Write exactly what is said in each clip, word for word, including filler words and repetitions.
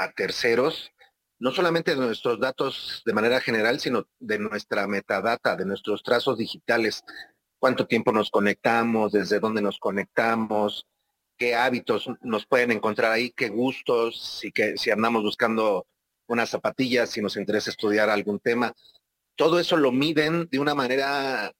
a terceros, no solamente de nuestros datos de manera general, sino de nuestra metadata, de nuestros trazos digitales, cuánto tiempo nos conectamos, desde dónde nos conectamos, qué hábitos nos pueden encontrar ahí, qué gustos, si, que, si andamos buscando unas zapatillas, si nos interesa estudiar algún tema. Todo eso lo miden de una manera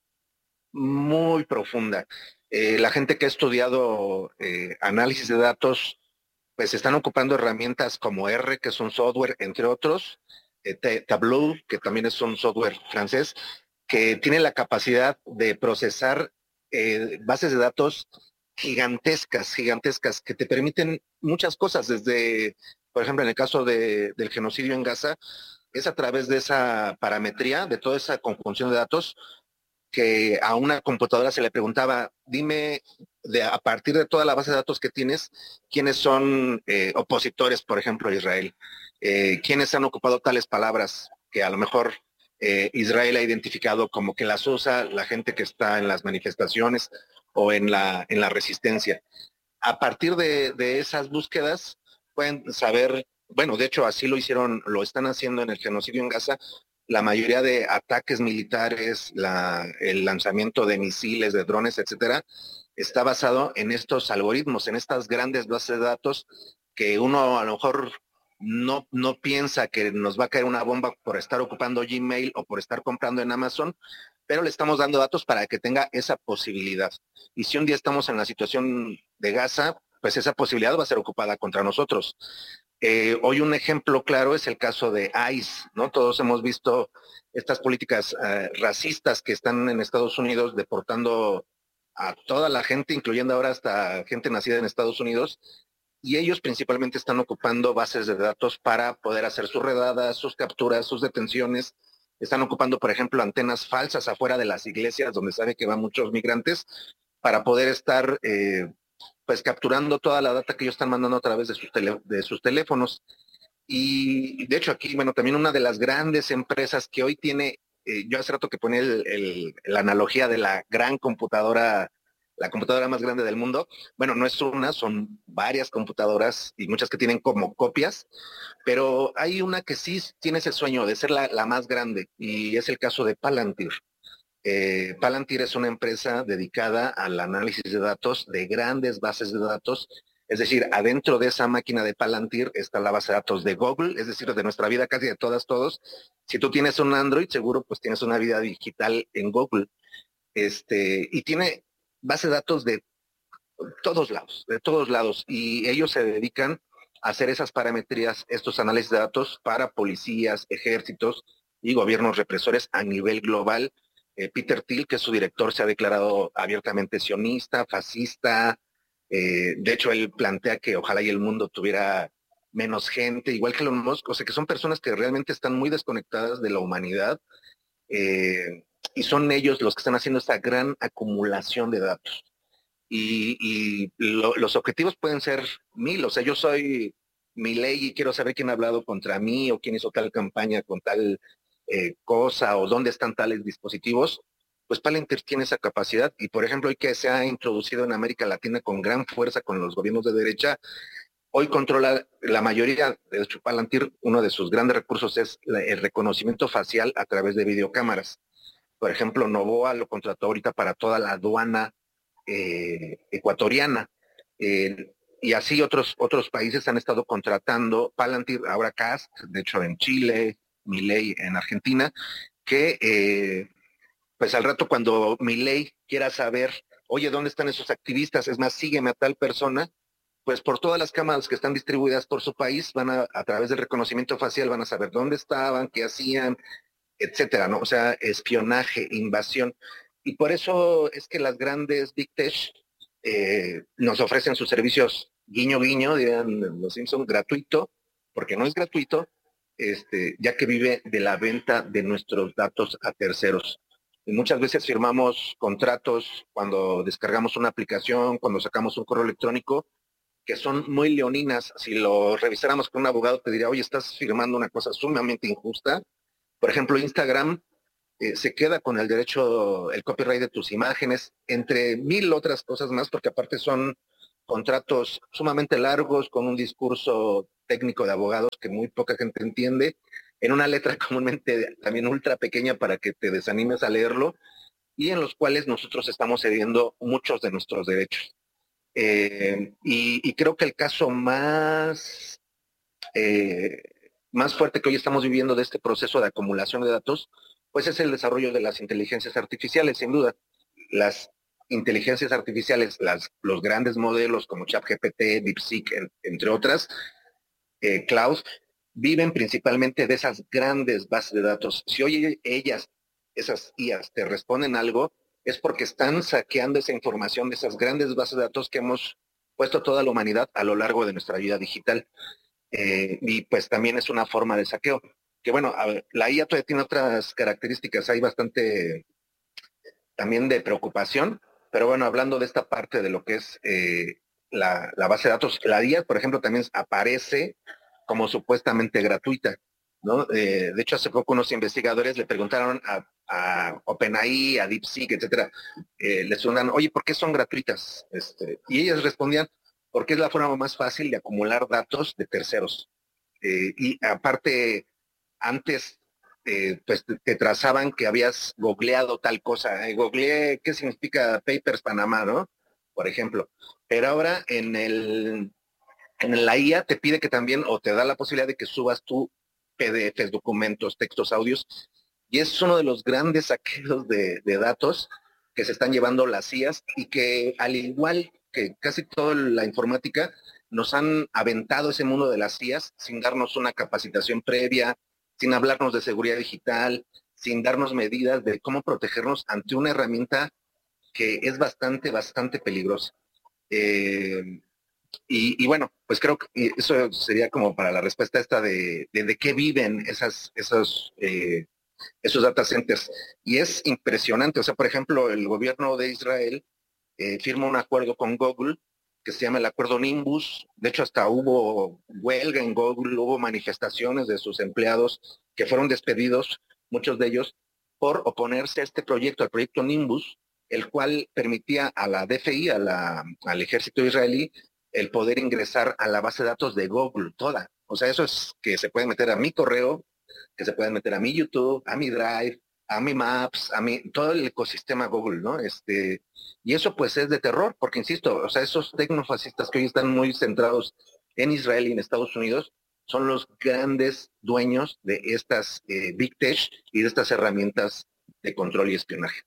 muy profunda. Eh, la gente que ha estudiado eh, análisis de datos, pues están ocupando herramientas como R, que es un software, entre otros, eh, Tableau, que también es un software francés, que tiene la capacidad de procesar eh, bases de datos gigantescas, gigantescas, que te permiten muchas cosas, desde, por ejemplo, en el caso de, del genocidio en Gaza, es a través de esa parametría, de toda esa conjunción de datos, que a una computadora se le preguntaba, dime, de, a partir de toda la base de datos que tienes, quiénes son eh, opositores, por ejemplo, a Israel, eh, quiénes han ocupado tales palabras que a lo mejor eh, Israel ha identificado como que las usa la gente que está en las manifestaciones o en la, en la resistencia. A partir de, de esas búsquedas pueden saber, bueno, de hecho así lo hicieron, lo están haciendo en el genocidio en Gaza, la mayoría de ataques militares, la, el lanzamiento de misiles, de drones, etcétera, está basado en estos algoritmos, en estas grandes bases de datos que uno a lo mejor no, no piensa que nos va a caer una bomba por estar ocupando Gmail o por estar comprando en Amazon, pero le estamos dando datos para que tenga esa posibilidad. Y si un día estamos en la situación de Gaza, pues esa posibilidad va a ser ocupada contra nosotros. Eh, hoy un ejemplo claro es el caso de ICE, ¿no? Todos hemos visto estas políticas eh, racistas que están en Estados Unidos deportando a toda la gente, incluyendo ahora hasta gente nacida en Estados Unidos, y ellos principalmente están ocupando bases de datos para poder hacer sus redadas, sus capturas, sus detenciones. Están ocupando, por ejemplo, antenas falsas afuera de las iglesias donde sabe que van muchos migrantes para poder estar eh, pues capturando toda la data que ellos están mandando a través de sus, tele, de sus teléfonos. Y de hecho aquí, bueno, también una de las grandes empresas que hoy tiene, eh, yo hace rato que ponía el, el, la analogía de la gran computadora, la computadora más grande del mundo, bueno, no es una, son varias computadoras y muchas que tienen como copias, pero hay una que sí tiene ese sueño de ser la, la más grande y es el caso de Palantir. Eh, Palantir es una empresa dedicada al análisis de datos de grandes bases de datos. Es decir, adentro de esa máquina de Palantir está la base de datos de Google, es decir, de nuestra vida casi de todas, todos. Si tú tienes un Android, seguro pues tienes una vida digital en Google. Este, y tiene base de datos de todos lados, de todos lados. Y ellos se dedican a hacer esas parametrías, estos análisis de datos para policías, ejércitos y gobiernos represores a nivel global. Eh, Peter Thiel, que es su director, se ha declarado abiertamente sionista, fascista. Eh, de hecho, él plantea que ojalá y el mundo tuviera menos gente, igual que Elon Musk, o sea, que son personas que realmente están muy desconectadas de la humanidad eh, y son ellos los que están haciendo esta gran acumulación de datos. Y, y lo, los objetivos pueden ser mil, o sea, yo soy mi ley y quiero saber quién ha hablado contra mí o quién hizo tal campaña con tal eh, cosa o dónde están tales dispositivos, pues Palantir tiene esa capacidad y por ejemplo hoy que se ha introducido en América Latina con gran fuerza con los gobiernos de derecha, hoy controla la mayoría, de hecho Palantir, uno de sus grandes recursos es la, el reconocimiento facial a través de videocámaras. Por ejemplo, Novoa lo contrató ahorita para toda la aduana eh, ecuatoriana. Eh, y así otros, otros países han estado contratando Palantir, ahora Cast, de hecho en Chile, Milei en Argentina, que eh, pues al rato cuando Milei quiera saber, oye, ¿dónde están esos activistas? Es más, sígueme a tal persona, pues por todas las cámaras que están distribuidas por su país, van a, a través del reconocimiento facial, van a saber dónde estaban, qué hacían, etcétera, ¿no? O sea, espionaje, invasión. Y por eso es que las grandes Big Tech eh, nos ofrecen sus servicios guiño guiño, dirían los Simpson, gratuito, porque no es gratuito, este, ya que vive de la venta de nuestros datos a terceros. Y muchas veces firmamos contratos cuando descargamos una aplicación, cuando sacamos un correo electrónico, que son muy leoninas. Si lo revisáramos con un abogado, te diría, oye, estás firmando una cosa sumamente injusta. Por ejemplo, Instagram eh, se queda con el derecho, el copyright de tus imágenes, entre mil otras cosas más, porque aparte son contratos sumamente largos con un discurso técnico de abogados que muy poca gente entiende, en una letra comúnmente también ultra pequeña para que te desanimes a leerlo, y en los cuales nosotros estamos cediendo muchos de nuestros derechos. Eh, y, y, creo que el caso más, eh, más fuerte que hoy estamos viviendo de este proceso de acumulación de datos, pues es el desarrollo de las inteligencias artificiales, sin duda. Las inteligencias artificiales, las, los grandes modelos como ChatGPT, DeepSeek, en, entre otras, eh, Cloud, viven principalmente de esas grandes bases de datos. Si hoy ellas, esas I As, te responden algo, es porque están saqueando esa información de esas grandes bases de datos que hemos puesto toda la humanidad a lo largo de nuestra vida digital. Eh, y pues también es una forma de saqueo. Que bueno, a ver, la I A todavía tiene otras características, hay bastante también de preocupación, pero bueno, hablando de esta parte de lo que es eh, la, la base de datos, la I A, por ejemplo, también aparece como supuestamente gratuita, ¿no? Eh, de hecho, hace poco unos investigadores le preguntaron a, a OpenAI, a DeepSeek, etcétera, eh, les preguntan, oye, ¿por qué son gratuitas? Este, y ellas respondían, porque es la forma más fácil de acumular datos de terceros. Eh, y aparte, antes eh, pues te, te, trazaban que habías googleado tal cosa. Eh, googleé, ¿qué significa Papers Panamá, no? Por ejemplo. Pero ahora en el en la I A te pide que también, o te da la posibilidad de que subas tú P D Fs, documentos, textos, audios, y es uno de los grandes saqueos de, de datos que se están llevando las I As y que al igual que casi toda la informática, nos han aventado ese mundo de las I As sin darnos una capacitación previa, sin hablarnos de seguridad digital, sin darnos medidas de cómo protegernos ante una herramienta que es bastante, bastante peligrosa. Eh, y, y, bueno, pues creo que eso sería como para la respuesta esta de, de, de qué viven esas, esos, eh, esos data centers. Y es impresionante, o sea, por ejemplo, el gobierno de Israel eh, firma un acuerdo con Google que se llama el acuerdo Nimbus. De hecho, hasta hubo huelga en Google, hubo manifestaciones de sus empleados que fueron despedidos, muchos de ellos, por oponerse a este proyecto, al proyecto Nimbus, el cual permitía a la D F I, a la, al ejército israelí, el poder ingresar a la base de datos de Google, toda. O sea, eso es que se puede meter a mi correo, que se pueden meter a mi YouTube, a mi Drive, a mi Maps, a mi, todo el ecosistema Google, ¿no? Este, y eso pues es de terror, porque insisto, o sea, esos tecnofascistas que hoy están muy centrados en Israel y en Estados Unidos, son los grandes dueños de estas eh, Big Tech y de estas herramientas de control y espionaje.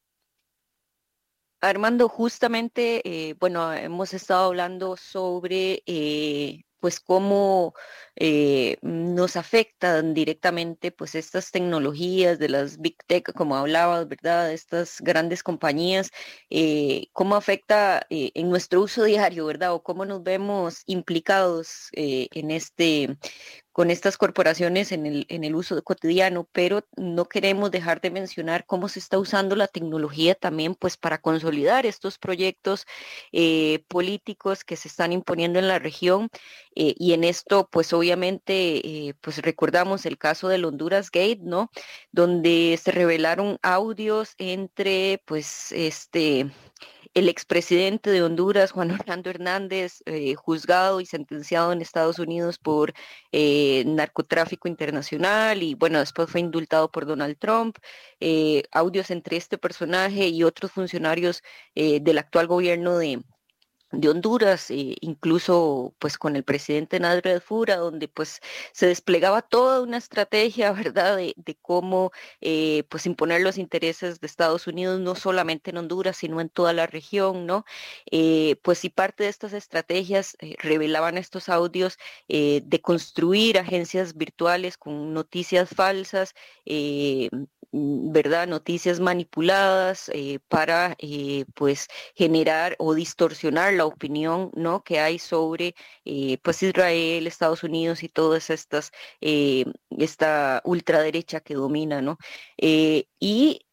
Armando, justamente, eh, bueno, hemos estado hablando sobre, eh, pues, cómo eh, nos afectan directamente, pues, estas tecnologías de las Big Tech, como hablabas, ¿verdad? Estas grandes compañías, eh, cómo afecta eh, en nuestro uso diario, ¿verdad? O cómo nos vemos implicados eh, en este con estas corporaciones en el, en el uso cotidiano, pero no queremos dejar de mencionar cómo se está usando la tecnología también pues para consolidar estos proyectos eh, políticos que se están imponiendo en la región eh, y en esto pues obviamente eh, pues recordamos el caso del Honduras Gate, ¿no? Donde se revelaron audios entre pues este el expresidente de Honduras, Juan Orlando Hernández, eh, juzgado y sentenciado en Estados Unidos por eh, narcotráfico internacional y bueno, después fue indultado por Donald Trump, eh, audios entre este personaje y otros funcionarios eh, del actual gobierno de, de Honduras, eh, incluso pues con el presidente Nader Fura, donde pues se desplegaba toda una estrategia, ¿verdad?, de, de cómo eh, pues imponer los intereses de Estados Unidos, no solamente en Honduras, sino en toda la región, ¿no? Eh, pues y parte de estas estrategias eh, revelaban estos audios eh, de construir agencias virtuales con noticias falsas, eh, ¿verdad? Noticias manipuladas eh, para eh, pues generar o distorsionar la opinión, ¿no?, que hay sobre eh, pues Israel, Estados Unidos y todas estas eh, esta ultraderecha que domina, ¿no? Eh, y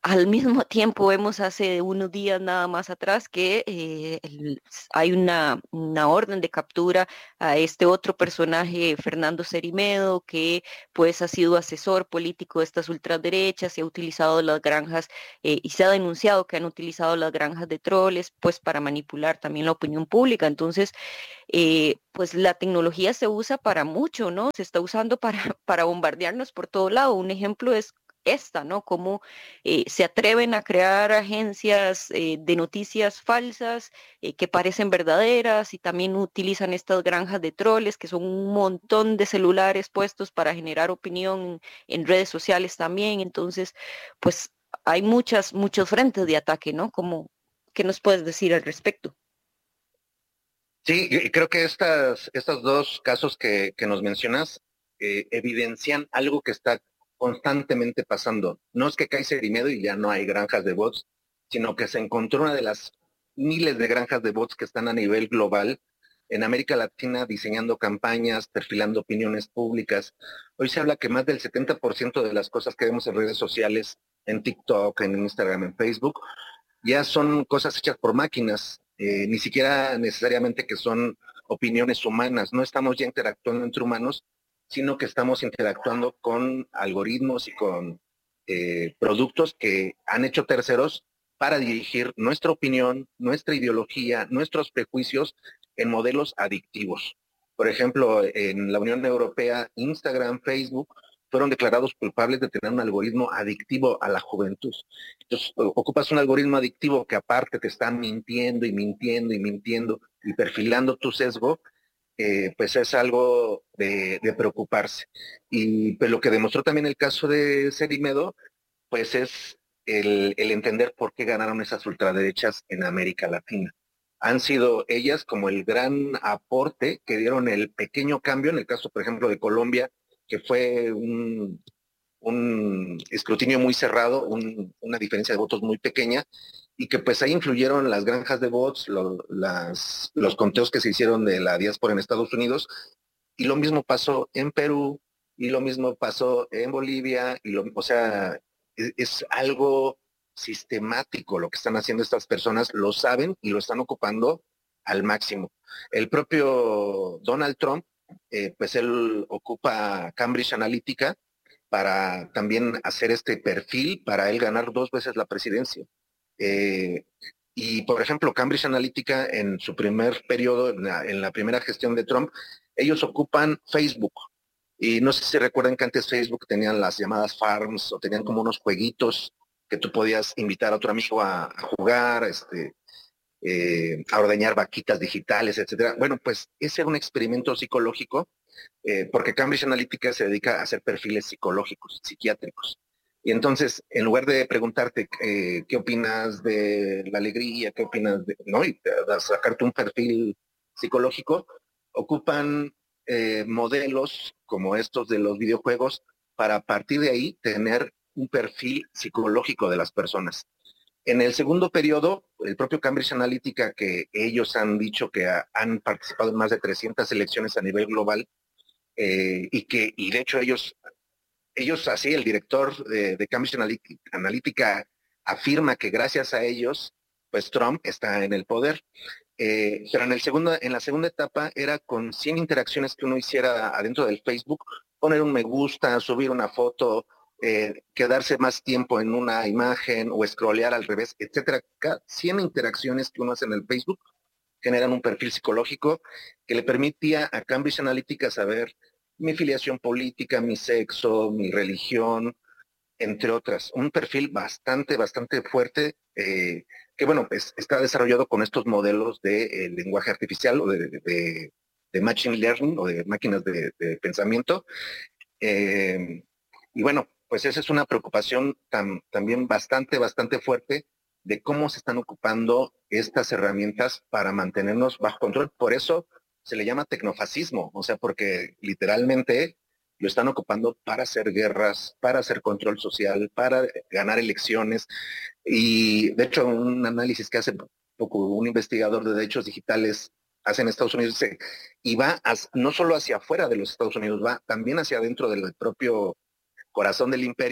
al mismo tiempo vemos hace unos días nada más atrás que eh, el- hay una, una orden de captura a este otro personaje, Fernando Cerimedo, que pues ha sido asesor político de estas ultraderechas y ha utilizado las granjas eh, y se ha denunciado que han utilizado las granjas de troles pues para manipular también la opinión pública. Entonces, eh, pues la tecnología se usa para mucho, ¿no? Se está usando para, para bombardearnos por todo lado. Un ejemplo es esta, ¿no? Cómo eh, se atreven a crear agencias eh, de noticias falsas eh, que parecen verdaderas y también utilizan estas granjas de troles, que son un montón de celulares puestos para generar opinión en redes sociales también. Entonces, pues hay muchas, muchos frentes de ataque, ¿no? Como, ¿qué nos puedes decir al respecto? Sí, y creo que estas, estos dos casos que, que nos mencionas eh, evidencian algo que está constantemente pasando. No es que cae Cerimedo y ya no hay granjas de bots, sino que se encontró una de las miles de granjas de bots que están a nivel global en América Latina diseñando campañas, perfilando opiniones públicas. Hoy se habla que más del setenta por ciento de las cosas que vemos en redes sociales, en TikTok, en Instagram, en Facebook, ya son cosas hechas por máquinas, eh, ni siquiera necesariamente que son opiniones humanas, no estamos ya interactuando entre humanos, sino que estamos interactuando con algoritmos y con eh, productos que han hecho terceros para dirigir nuestra opinión, nuestra ideología, nuestros prejuicios en modelos adictivos. Por ejemplo, en la Unión Europea, Instagram, Facebook fueron declarados culpables de tener un algoritmo adictivo a la juventud. Entonces, ocupas un algoritmo adictivo que aparte te está mintiendo y mintiendo y mintiendo y perfilando tu sesgo, eh, pues es algo de, de preocuparse. Y pues, lo que demostró también el caso de Cerimedo, pues es el, el entender por qué ganaron esas ultraderechas en América Latina. Han sido ellas como el gran aporte que dieron el pequeño cambio, en el caso, por ejemplo, de Colombia, que fue un, un escrutinio muy cerrado, un, una diferencia de votos muy pequeña, y que pues ahí influyeron las granjas de votos, lo, las, los conteos que se hicieron de la diáspora en Estados Unidos, y lo mismo pasó en Perú, y lo mismo pasó en Bolivia, y lo, o sea, es, es algo sistemático lo que están haciendo estas personas, lo saben y lo están ocupando al máximo. El propio Donald Trump, eh, pues él ocupa Cambridge Analytica para también hacer este perfil para él ganar dos veces la presidencia. Eh, y, por ejemplo, Cambridge Analytica en su primer periodo, en la, en la primera gestión de Trump, ellos ocupan Facebook. Y no sé si recuerdan que antes Facebook tenían las llamadas farms o tenían como unos jueguitos que tú podías invitar a otro amigo a, a jugar, este, eh, a ordeñar vaquitas digitales, etcétera. Bueno, pues ese era un experimento psicológico eh, porque Cambridge Analytica se dedica a hacer perfiles psicológicos, psiquiátricos. Y entonces, en lugar de preguntarte eh, qué opinas de la alegría, qué opinas de, ¿no? Y de sacarte un perfil psicológico, ocupan eh, modelos como estos de los videojuegos para a partir de ahí tener un perfil psicológico de las personas. En el segundo periodo, el propio Cambridge Analytica, que ellos han dicho que ha, han participado en más de trescientas elecciones a nivel global, eh, y que, y de hecho ellos, ellos así, el director de, de Cambridge Analytica afirma que gracias a ellos, pues Trump está en el poder. Eh, pero en, el segundo, en la segunda etapa era con cien interacciones que uno hiciera adentro del Facebook, poner un me gusta, subir una foto, eh, quedarse más tiempo en una imagen o scrollear al revés, etcétera. Cada cien interacciones que uno hace en el Facebook generan un perfil psicológico que le permitía a Cambridge Analytica saber mi filiación política, mi sexo, mi religión, entre otras. Un perfil bastante, bastante fuerte, eh, que bueno, pues está desarrollado con estos modelos de eh, lenguaje artificial o de, de, de, machine learning o de máquinas de, de pensamiento. Eh, y bueno, pues esa es una preocupación tam, también bastante, bastante fuerte de cómo se están ocupando estas herramientas para mantenernos bajo control. Por eso se le llama tecnofascismo, o sea, porque literalmente lo están ocupando para hacer guerras, para hacer control social, para ganar elecciones. Y de hecho, un análisis que hace poco un investigador de derechos digitales hace en Estados Unidos dice, y va a, no solo hacia afuera de los Estados Unidos, va también hacia adentro del propio corazón del imperio,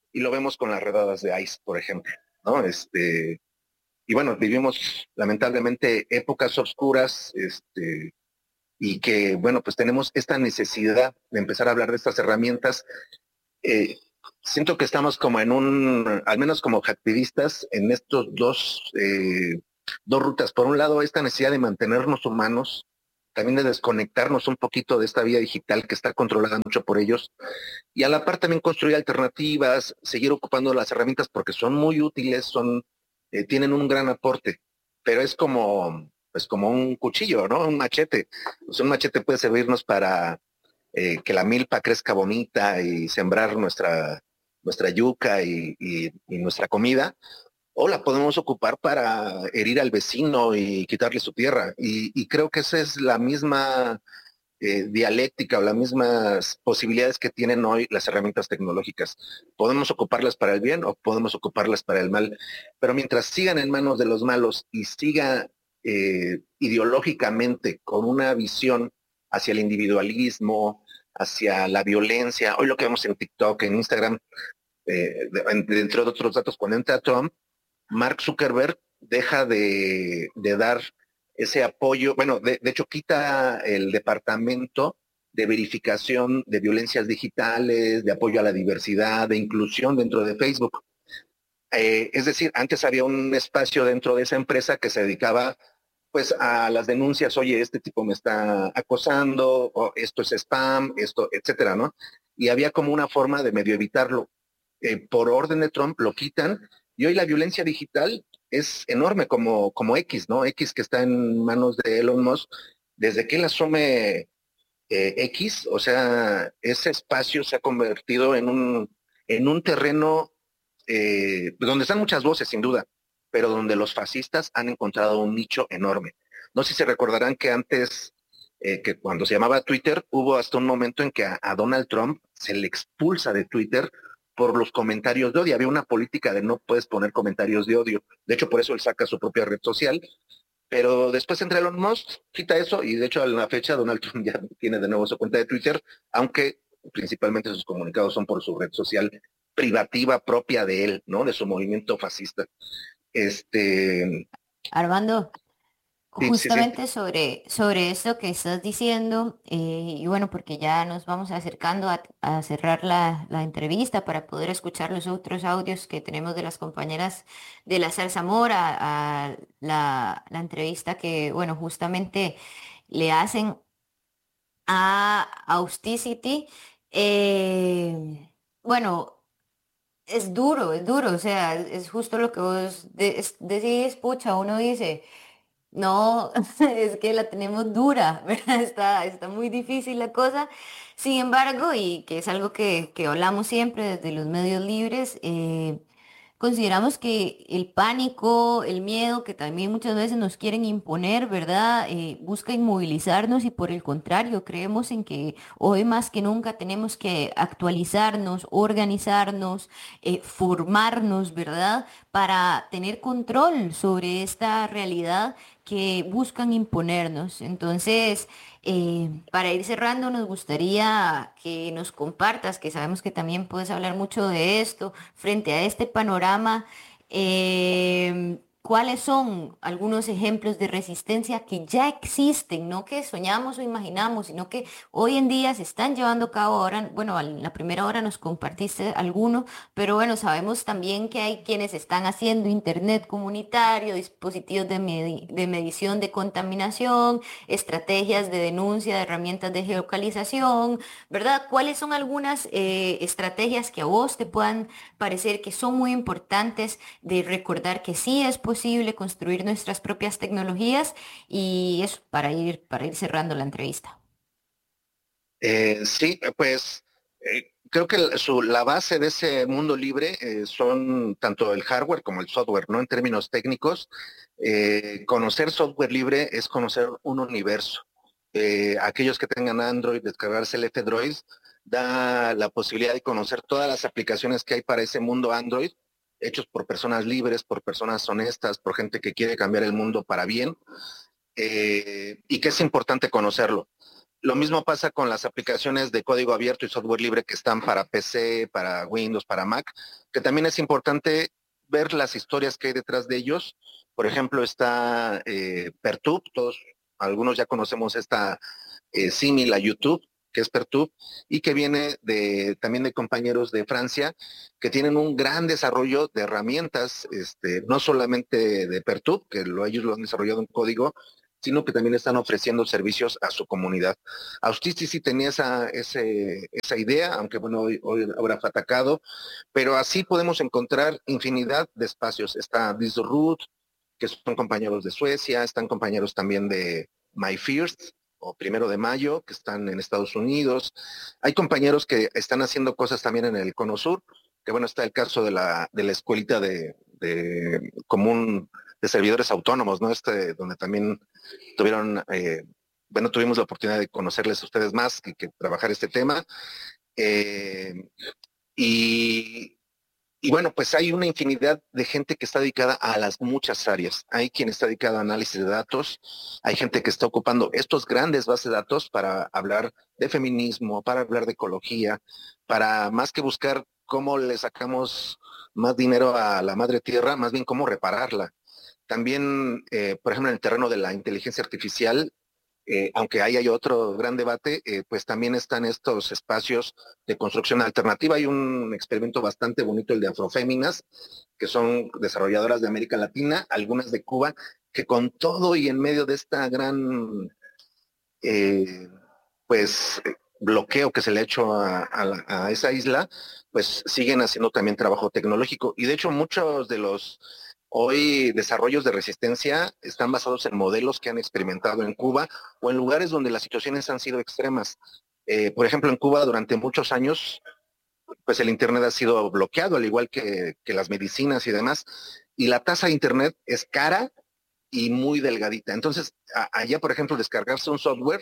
y lo vemos con las redadas de ICE, por ejemplo, ¿no? Este, y bueno, vivimos lamentablemente épocas oscuras, este, y que, bueno, pues tenemos esta necesidad de empezar a hablar de estas herramientas. Eh, Siento que estamos como en un, al menos como activistas, en estos dos, eh, dos rutas. Por un lado, esta necesidad de mantenernos humanos, también de desconectarnos un poquito de esta vida digital que está controlada mucho por ellos, y a la par también construir alternativas, seguir ocupando las herramientas porque son muy útiles, son, eh, tienen un gran aporte, pero es como, pues como un cuchillo, ¿no? Un machete. Pues un machete puede servirnos para eh, que la milpa crezca bonita y sembrar nuestra, nuestra yuca y, y, y nuestra comida, o la podemos ocupar para herir al vecino y quitarle su tierra. Y, y creo que esa es la misma eh, dialéctica o las mismas posibilidades que tienen hoy las herramientas tecnológicas. Podemos ocuparlas para el bien o podemos ocuparlas para el mal, pero mientras sigan en manos de los malos y siga eh, ideológicamente con una visión hacia el individualismo, hacia la violencia, hoy lo que vemos en TikTok, en Instagram, eh, de, entre otros datos, cuando entra Trump, Mark Zuckerberg deja de, de dar ese apoyo, bueno, de, de, hecho quita el departamento de verificación de violencias digitales, de apoyo a la diversidad, de inclusión dentro de Facebook. Eh, es decir, antes había un espacio dentro de esa empresa que se dedicaba pues a las denuncias, oye, este tipo me está acosando, o esto es spam, esto, etcétera, ¿no? Y había como una forma de medio evitarlo. Eh, por orden de Trump lo quitan y hoy la violencia digital es enorme como, como X, ¿no? X que está en manos de Elon Musk, desde que él asume eh, X, o sea, ese espacio se ha convertido en un, en un terreno eh, donde están muchas voces, sin duda, pero donde los fascistas han encontrado un nicho enorme. No sé si se recordarán que antes, eh, que cuando se llamaba Twitter, hubo hasta un momento en que a, a Donald Trump se le expulsa de Twitter por los comentarios de odio. Había una política de no puedes poner comentarios de odio. De hecho, por eso él saca su propia red social. Pero después entre Elon Musk, quita eso y de hecho a la fecha Donald Trump ya tiene de nuevo su cuenta de Twitter, aunque principalmente sus comunicados son por su red social privativa propia de él, ¿no? De su movimiento fascista. Este, Armando, sí, sí, sí. justamente sobre, sobre esto que estás diciendo, eh, y bueno, porque ya nos vamos acercando a, a cerrar la, la entrevista para poder escuchar los otros audios que tenemos de las compañeras de la Salsa Mora, a la, la entrevista que, bueno, justamente le hacen a Austicity. Eh, bueno, es duro, es duro, o sea, es, es justo lo que vos de- es- decís, pucha, uno dice. No, es que la tenemos dura, ¿verdad? Está, está muy difícil la cosa. Sin embargo, y que es algo que, que hablamos siempre desde los medios libres, eh, consideramos que el pánico, el miedo que también muchas veces nos quieren imponer, ¿verdad? Eh, busca inmovilizarnos y por el contrario, creemos en que hoy más que nunca tenemos que actualizarnos, organizarnos, eh, formarnos, ¿verdad? Para tener control sobre esta realidad que buscan imponernos. Entonces, eh, para ir cerrando, nos gustaría que nos compartas, que sabemos que también puedes hablar mucho de esto, frente a este panorama, eh, ¿cuáles son algunos ejemplos de resistencia que ya existen, no que soñamos o imaginamos, sino que hoy en día se están llevando a cabo? Ahora, bueno, en la primera hora nos compartiste alguno, pero bueno, sabemos también que hay quienes están haciendo internet comunitario, dispositivos de, medi- de medición de contaminación, estrategias de denuncia, de herramientas de geolocalización, ¿verdad? ¿Cuáles son algunas eh, estrategias que a vos te puedan parecer que son muy importantes de recordar que sí es posible construir nuestras propias tecnologías? Y eso, para ir, para ir cerrando la entrevista. Eh, sí, pues eh, creo que la, su, la base de ese mundo libre eh, son tanto el hardware como el software, ¿no? En términos técnicos, eh, conocer software libre es conocer un universo. Eh, aquellos que tengan Android, descargarse el F-Droid, da la posibilidad de conocer todas las aplicaciones que hay para ese mundo Android, hechos por personas libres, por personas honestas, por gente que quiere cambiar el mundo para bien, eh, y que es importante conocerlo. Lo mismo pasa con las aplicaciones de código abierto y software libre que están para P C, para Windows, para Mac, que también es importante ver las historias que hay detrás de ellos. Por ejemplo, está eh, Pertube, todos, algunos ya conocemos esta eh, símil a YouTube, que es Pertube, y que viene de, también de compañeros de Francia, que tienen un gran desarrollo de herramientas, este, no solamente de Pertube, que lo, ellos lo han desarrollado en código, sino que también están ofreciendo servicios a su comunidad. Austici sí tenía esa, ese, esa idea, aunque bueno, hoy, hoy ahora fue atacado, pero así podemos encontrar infinidad de espacios. Está Disroot, que son compañeros de Suecia, están compañeros también de My First, o Primero de Mayo, que están en Estados Unidos. Hay compañeros que están haciendo cosas también en el Cono Sur, que bueno, está el caso de la, de la escuelita de, de común de servidores autónomos, ¿no? Este, donde también tuvieron, eh, bueno, tuvimos la oportunidad de conocerles a ustedes más y que trabajar este tema. Eh, y, y bueno, pues hay una infinidad de gente que está dedicada a las muchas áreas. Hay quien está dedicado a análisis de datos, hay gente que está ocupando estos grandes bases de datos para hablar de feminismo, para hablar de ecología, para más que buscar cómo le sacamos más dinero a la madre tierra, más bien cómo repararla. También, eh, por ejemplo, en el terreno de la inteligencia artificial, eh, aunque ahí hay otro gran debate, eh, pues también están estos espacios de construcción alternativa. Hay un experimento bastante bonito, el de Afroféminas, que son desarrolladoras de América Latina, algunas de Cuba, que con todo y en medio de esta gran, eh, pues, bloqueo que se le ha hecho a, a, a esa isla, pues siguen haciendo también trabajo tecnológico. Y de hecho muchos de los hoy desarrollos de resistencia están basados en modelos que han experimentado en Cuba o en lugares donde las situaciones han sido extremas. Eh, por ejemplo, en Cuba durante muchos años, pues el Internet ha sido bloqueado, al igual que, que las medicinas y demás, y la tasa de Internet es cara y muy delgadita. Entonces, a, allá, por ejemplo, descargarse un software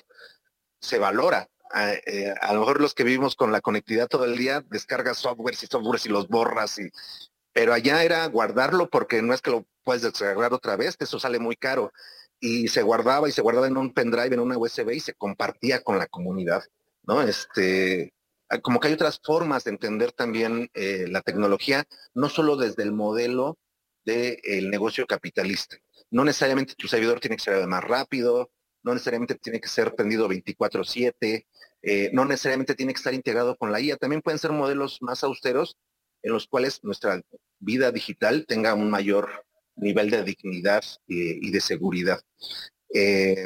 se valora. A, eh, a lo mejor los que vivimos con la conectividad todo el día, descargas softwares y softwares y los borras y pero allá era guardarlo porque no es que lo puedes descargar otra vez, eso sale muy caro. Y se guardaba y se guardaba en un pendrive, en una U S B y se compartía con la comunidad, ¿no? Este, como que hay otras formas de entender también eh, la tecnología, no solo desde el modelo del negocio capitalista. No necesariamente tu servidor tiene que ser más rápido, no necesariamente tiene que ser prendido veinticuatro siete, eh, no necesariamente tiene que estar integrado con la I A, también pueden ser modelos más austeros en los cuales nuestra vida digital tenga un mayor nivel de dignidad y, y de seguridad. Eh,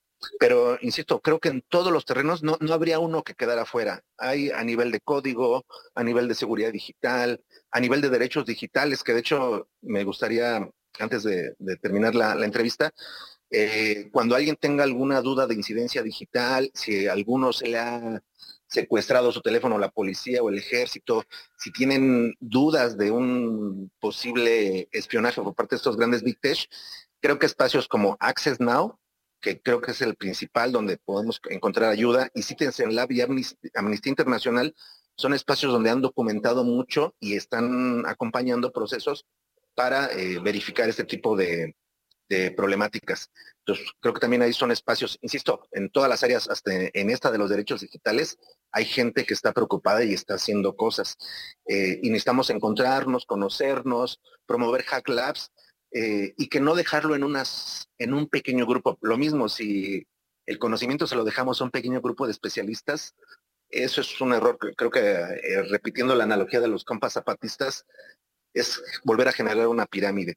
pero, insisto, creo que en todos los terrenos no, no habría uno que quedara fuera. Hay a nivel de código, a nivel de seguridad digital, a nivel de derechos digitales, que de hecho me gustaría, antes de, de terminar la, la entrevista, eh, cuando alguien tenga alguna duda de incidencia digital, si a alguno se le ha secuestrado su teléfono la policía o el ejército, si tienen dudas de un posible espionaje por parte de estos grandes big tech, creo que espacios como Access Now, que creo que es el principal donde podemos encontrar ayuda, y Citizen Lab y Amnistía Internacional son espacios donde han documentado mucho y están acompañando procesos para eh, verificar este tipo de, de problemáticas. Entonces, creo que también ahí son espacios, insisto, en todas las áreas, hasta en esta de los derechos digitales, hay gente que está preocupada y está haciendo cosas. Eh, y necesitamos encontrarnos, conocernos, promover Hack Labs, eh, y que no dejarlo en, unas, en un pequeño grupo. Lo mismo, si el conocimiento se lo dejamos a un pequeño grupo de especialistas, eso es un error. Creo que, eh, repitiendo la analogía de los compas zapatistas, es volver a generar una pirámide.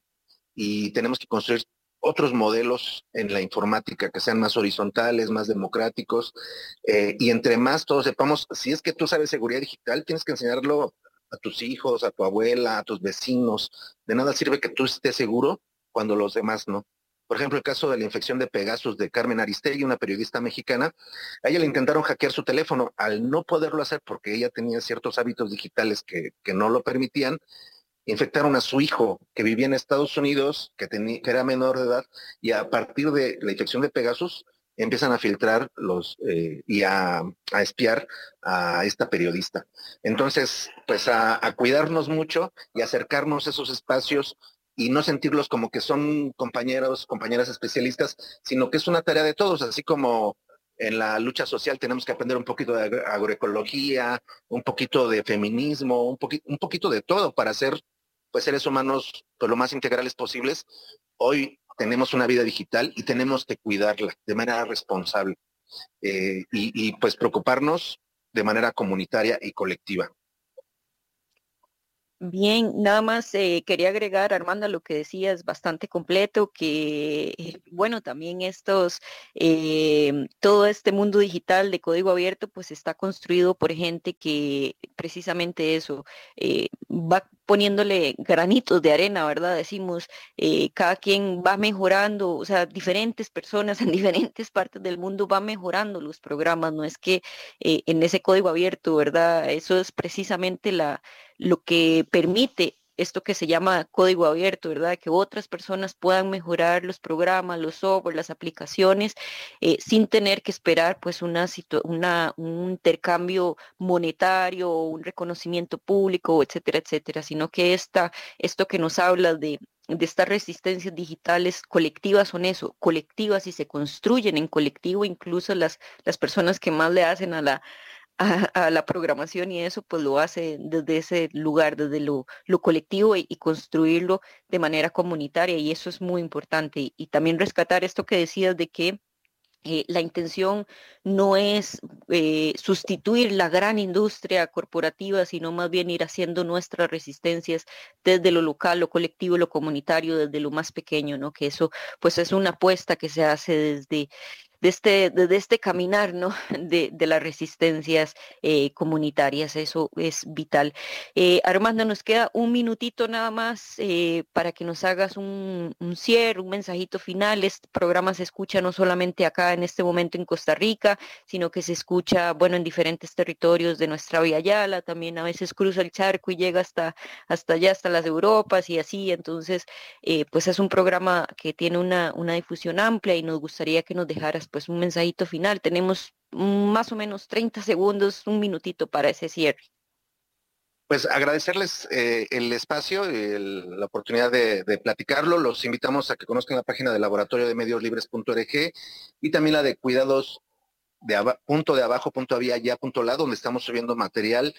Y tenemos que construir otros modelos en la informática que sean más horizontales, más democráticos, eh, y entre más todos sepamos, si es que tú sabes seguridad digital, tienes que enseñarlo a tus hijos, a tu abuela, a tus vecinos. De nada sirve que tú estés seguro cuando los demás no. Por ejemplo, el caso de la infección de Pegasus de Carmen Aristegui, una periodista mexicana, a ella le intentaron hackear su teléfono. Al no poderlo hacer porque ella tenía ciertos hábitos digitales que, que no lo permitían, infectaron a su hijo que vivía en Estados Unidos, que, tenía, que era menor de edad, y a partir de la infección de Pegasus empiezan a filtrar los eh, y a, a espiar a esta periodista. Entonces, pues a, a cuidarnos mucho y acercarnos a esos espacios y no sentirlos como que son compañeros, compañeras especialistas, sino que es una tarea de todos, así como en la lucha social tenemos que aprender un poquito de agroecología, un poquito de feminismo, un, poqui un poquito de todo para ser pues, seres humanos pues, lo más integrales posibles. Hoy tenemos una vida digital y tenemos que cuidarla de manera responsable eh, y, y pues preocuparnos de manera comunitaria y colectiva. Bien, nada más eh, quería agregar, Armando, lo que decías, bastante completo, que eh, bueno, también estos, eh, todo este mundo digital de código abierto, pues está construido por gente que precisamente eso, eh, va poniéndole granitos de arena, ¿verdad? Decimos, eh, cada quien va mejorando, o sea, diferentes personas en diferentes partes del mundo van mejorando los programas, no es que eh, en ese código abierto, ¿verdad? Eso es precisamente la lo que permite esto que se llama código abierto, ¿verdad? Que otras personas puedan mejorar los programas, los software, las aplicaciones, eh, sin tener que esperar pues una, una un intercambio monetario o un reconocimiento público, etcétera, etcétera, sino que esta, esto que nos habla de de estas resistencias digitales colectivas son eso, colectivas y se construyen en colectivo, incluso las, las personas que más le hacen a la, a, a la programación y eso, pues lo hace desde ese lugar, desde lo, lo colectivo y, y construirlo de manera comunitaria y eso es muy importante. Y, y también rescatar esto que decías de que eh, la intención no es eh, sustituir la gran industria corporativa, sino más bien ir haciendo nuestras resistencias desde lo local, lo colectivo, lo comunitario, desde lo más pequeño, ¿no? Que eso pues es una apuesta que se hace desde de este, de este caminar, ¿no? De, de las resistencias eh, comunitarias, eso es vital. Eh, Armando, nos queda un minutito nada más eh, para que nos hagas un, un cierre, un mensajito final. Este programa se escucha no solamente acá en este momento en Costa Rica, sino que se escucha, bueno, en diferentes territorios de nuestra Vía Yala, también a veces cruza el charco y llega hasta, hasta allá, hasta las Europas y así, entonces, eh, pues es un programa que tiene una, una difusión amplia y nos gustaría que nos dejaras pues un mensajito final. Tenemos más o menos treinta segundos, un minutito para ese cierre. Pues agradecerles eh, el espacio, el, la oportunidad de, de platicarlo. Los invitamos a que conozcan la página del laboratorio de medios libres punto org y también la de cuidados de aba, punto de abajo punto había ya punto la, donde estamos subiendo material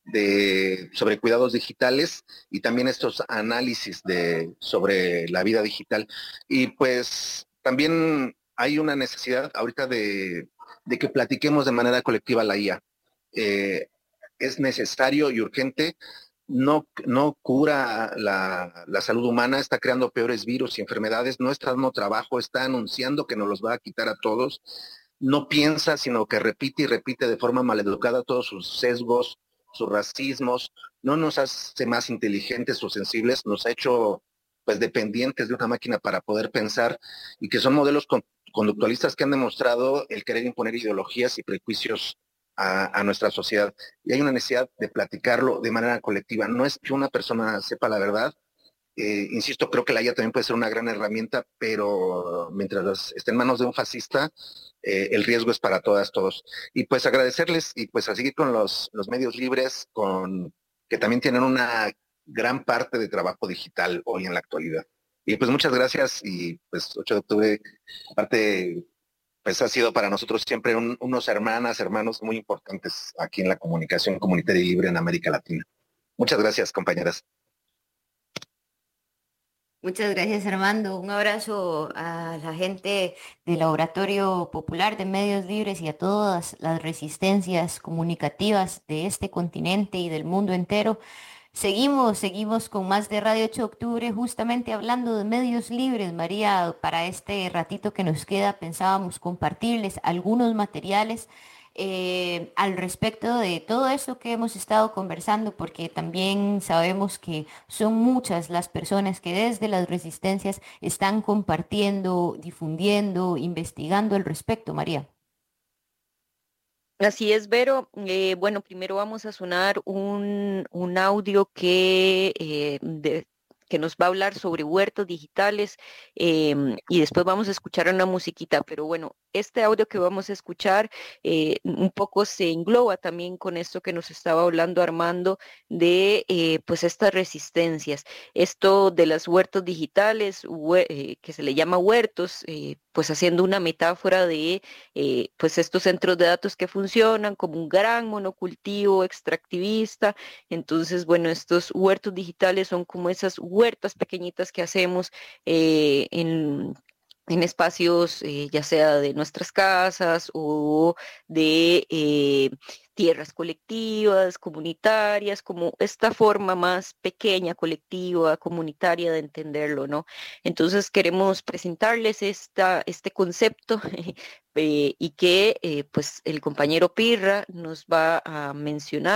de, sobre cuidados digitales y también estos análisis de, sobre la vida digital. Y pues también hay una necesidad ahorita de, de que platiquemos de manera colectiva la I A. Eh, es necesario y urgente, no, no cura la, la salud humana, está creando peores virus y enfermedades, no está dando trabajo, está anunciando que nos los va a quitar a todos, no piensa, sino que repite y repite de forma maleducada todos sus sesgos, sus racismos, no nos hace más inteligentes o sensibles, nos ha hecho pues dependientes de una máquina para poder pensar y que son modelos con, conductualistas que han demostrado el querer imponer ideologías y prejuicios a, a nuestra sociedad. Y hay una necesidad de platicarlo de manera colectiva. No es que una persona sepa la verdad, eh, insisto, creo que la I A también puede ser una gran herramienta, pero mientras esté en manos de un fascista, eh, el riesgo es para todas, todos. Y pues agradecerles y pues a seguir con los, los medios libres, con que también tienen una gran parte de trabajo digital hoy en la actualidad. Y pues muchas gracias y pues ocho de octubre, aparte, pues ha sido para nosotros siempre un, unos hermanas, hermanos muy importantes aquí en la comunicación comunitaria y libre en América Latina. Muchas gracias, compañeras. Muchas gracias, Armando. Un abrazo a la gente del Laboratorio Popular de Medios Libres y a todas las resistencias comunicativas de este continente y del mundo entero. Seguimos, seguimos con más de Radio ocho de Octubre, justamente hablando de medios libres. María, para este ratito que nos queda, pensábamos compartirles algunos materiales eh, al respecto de todo esto que hemos estado conversando, porque también sabemos que son muchas las personas que desde las resistencias están compartiendo, difundiendo, investigando al respecto, María. Así es, Vero. Eh, bueno, primero vamos a sonar un, un audio que, eh, de- que que nos va a hablar sobre huertos digitales eh, y después vamos a escuchar una musiquita, pero bueno, este audio que vamos a escuchar eh, un poco se engloba también con esto que nos estaba hablando Armando de eh, pues estas resistencias, esto de las huertos digitales, hue- eh, que se le llama huertos, eh, pues haciendo una metáfora de eh, pues estos centros de datos que funcionan como un gran monocultivo extractivista. Entonces, bueno, estos huertos digitales son como esas huertas pequeñitas que hacemos eh, en en espacios, eh, ya sea de nuestras casas o de eh, tierras colectivas, comunitarias, como esta forma más pequeña, colectiva, comunitaria de entenderlo, ¿no? Entonces queremos presentarles esta, este concepto eh, y que eh, pues el compañero Pirra nos va a mencionar.